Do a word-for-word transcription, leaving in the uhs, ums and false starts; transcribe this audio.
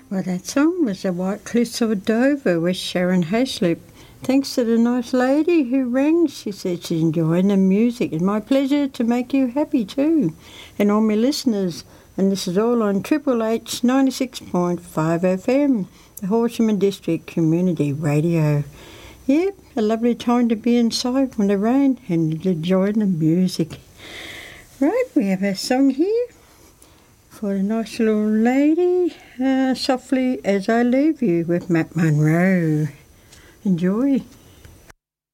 Well, that song was The White Cliffs of Dover with Sharon Haslip. Thanks to the nice lady who rang. She said she's enjoying the music. It's my pleasure to make you happy too. And all my listeners. And this is all on Triple H ninety-six point five F M, the Horsham District Community Radio. Yep, a lovely time to be inside from the rain and enjoying the music. Right, we have a song here for the nice little lady, uh, Softly As I Leave You with Matt Monro. Enjoy.